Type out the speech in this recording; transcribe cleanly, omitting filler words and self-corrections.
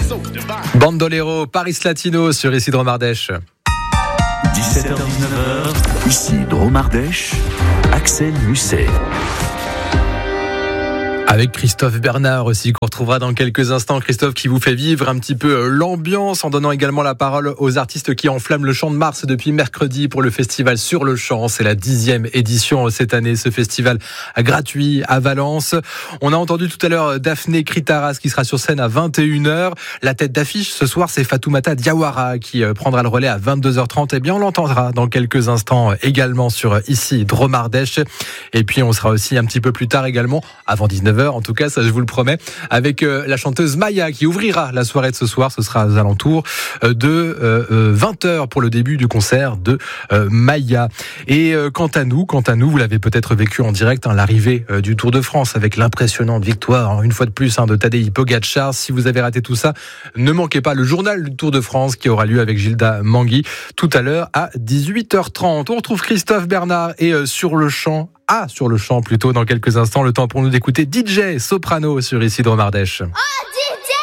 Bandolero, Paris Latino sur Isidro Mardèche. 17h-19h, Isidro Mardèche, Axel Musset. Avec Christophe Bernard aussi, qu'on retrouvera dans quelques instants. Christophe qui vous fait vivre un petit peu l'ambiance en donnant également la parole aux artistes qui enflamment le Champ de Mars depuis mercredi pour le festival Sur le Champ. C'est la 10e édition cette année, ce festival gratuit à Valence. On a entendu tout à l'heure Daphné Kritaras qui sera sur scène à 21h. La tête d'affiche ce soir, c'est Fatoumata Diawara qui prendra le relais à 22h30. Eh bien, on l'entendra dans quelques instants également sur Isidro Mardèche. Et puis, on sera aussi un petit peu plus tard également, avant 19h. En tout cas, ça je vous le promets, avec la chanteuse Maya qui ouvrira la soirée de ce soir. Ce sera aux alentours de 20h pour le début du concert de Maya. Et quant à nous, vous l'avez peut-être vécu en direct, l'arrivée du Tour de France avec l'impressionnante victoire, une fois de plus, de Tadej Pogačar. Si vous avez raté tout ça, ne manquez pas le journal du Tour de France qui aura lieu avec Gilda Mangui tout à l'heure à 18h30. On retrouve Christophe Bernard et Sur le Champ plutôt dans quelques instants. Le temps pour nous d'écouter DJ Soprano sur Isidro Mardèche.